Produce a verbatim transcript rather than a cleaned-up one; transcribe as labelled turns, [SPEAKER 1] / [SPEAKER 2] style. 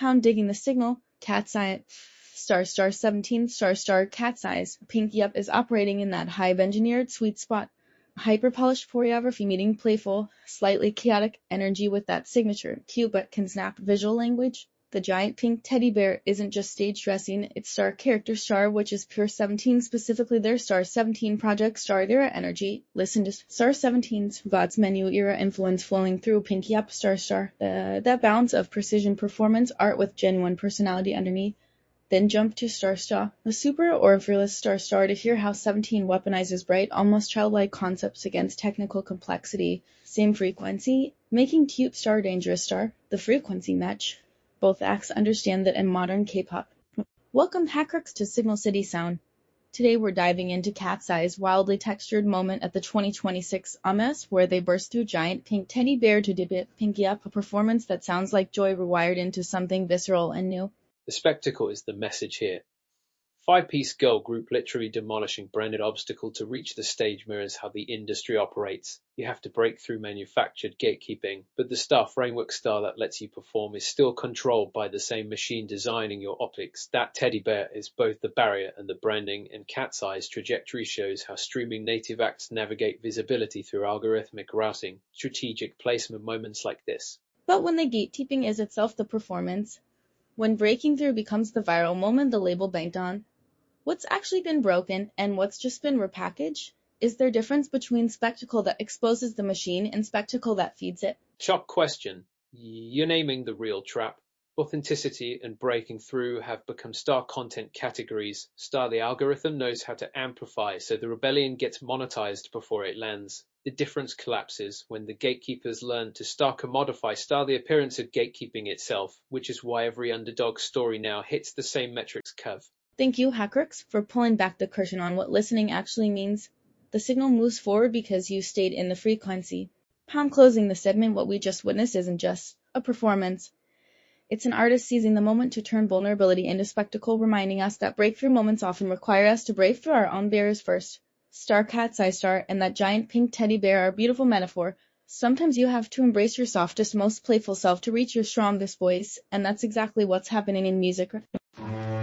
[SPEAKER 1] Pound digging the signal. Cat's eye. Star star seventeen star star cat's eyes. Pinky Up is operating in that hive engineered sweet spot. Hyper polished choreography meeting playful, slightly chaotic energy with that signature, cute but can snap visual language. The giant pink teddy bear isn't just stage dressing, it's star character star, which is pure seventeen, specifically their Star seventeen project Star era energy. Listen to Star seventeen's God's Menu era influence flowing through Pinky Up Star Star. Uh, that balance of precision performance art with genuine personality underneath. Then jump to Star Star, a super or fearless Star Star, to hear how seventeen weaponizes bright, almost childlike concepts against technical complexity. Same frequency, making cute star dangerous star, the frequency match. Both acts understand that in modern K-pop. Welcome Hackrux to Signal City Sound. Today we're diving into Cat's Eye's wildly textured moment at the twenty twenty-six A M A S, where they burst through giant pink teddy bear to debut Pinky Up, a performance that sounds like joy rewired into something visceral and new.
[SPEAKER 2] The spectacle is the message here. Five-piece girl group literally demolishing branded obstacle to reach the stage mirrors how the industry operates. You have to break through manufactured gatekeeping, but the star framework style that lets you perform is still controlled by the same machine designing your optics. That teddy bear is both the barrier and the branding, and Cat's Eye's trajectory shows how streaming native acts navigate visibility through algorithmic routing, strategic placement moments like this.
[SPEAKER 1] But when the gatekeeping is itself the performance, when breaking through becomes the viral moment the label banked on, what's actually been broken and what's just been repackaged? Is there a difference between spectacle that exposes the machine and spectacle that feeds it?
[SPEAKER 2] Chop question. You're naming the real trap. Authenticity and breaking through have become star content categories. Star the algorithm knows how to amplify, so the rebellion gets monetized before it lands. The difference collapses when the gatekeepers learn to star commodify star the appearance of gatekeeping itself, which is why every underdog story now hits the same metrics curve.
[SPEAKER 1] Thank you, Hackrux, for pulling back the curtain on what listening actually means. The signal moves forward because you stayed in the frequency. Pound closing the segment, what we just witnessed isn't just a performance. It's an artist seizing the moment to turn vulnerability into spectacle, reminding us that breakthrough moments often require us to break through our own barriers first. Star Cat's Eye Star and that giant pink teddy bear are a beautiful metaphor. Sometimes you have to embrace your softest, most playful self to reach your strongest voice, and that's exactly what's happening in music.